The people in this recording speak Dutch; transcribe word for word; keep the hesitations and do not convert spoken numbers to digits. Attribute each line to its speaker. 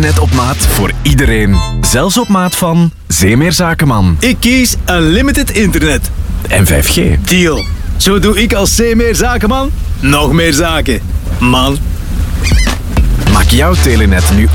Speaker 1: telenet op maat voor iedereen. Zelfs op maat van Zeemeer Zakenman.
Speaker 2: Ik kies Unlimited Internet.
Speaker 1: En vijf G.
Speaker 2: Deal. Zo doe ik als Zeemeer Zakenman nog meer zaken. Man.
Speaker 1: Maak jouw telenet nu